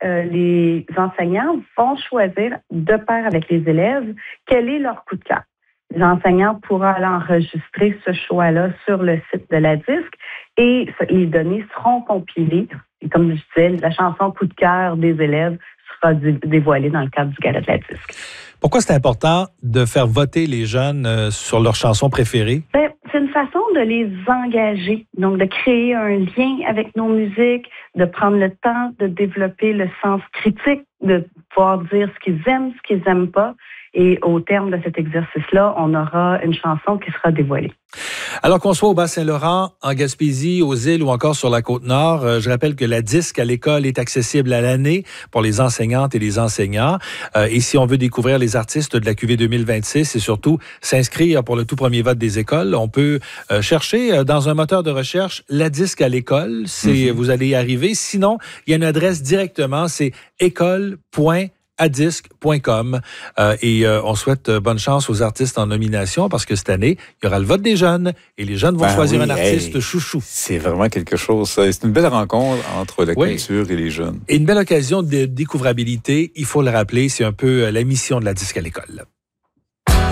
les enseignants vont choisir, de pair avec les élèves, quel est leur coup de cœur. L'enseignant pourra aller enregistrer ce choix-là sur le site de la DISC et les données seront compilées. Et comme je disais, la chanson coup de cœur des élèves sera dévoilée dans le cadre du gala de la DISC. Pourquoi c'est important de faire voter les jeunes sur leurs chansons préférées? C'est une façon de les engager, donc de créer un lien avec nos musiques, de prendre le temps de développer le sens critique, de pouvoir dire ce qu'ils aiment, ce qu'ils n'aiment pas. Et au terme de cet exercice-là, on aura une chanson qui sera dévoilée. Alors qu'on soit au Bas-Saint-Laurent, en Gaspésie, aux îles ou encore sur la Côte-Nord, je rappelle que la DISC à l'école est accessible à l'année pour les enseignantes et les enseignants. Et si on veut découvrir les artistes de la QV 2026 et surtout s'inscrire pour le tout premier vote des écoles, on peut chercher dans un moteur de recherche la DISC à l'école. Vous allez y arriver. Sinon, il y a une adresse directement, c'est école.adisc.com. On souhaite bonne chance aux artistes en nomination parce que cette année, il y aura le vote des jeunes et les jeunes vont choisir un artiste chouchou. C'est vraiment quelque chose. C'est une belle rencontre entre la culture et les jeunes. Et une belle occasion de découvrabilité. Il faut le rappeler, c'est un peu la mission de la DISC à l'école.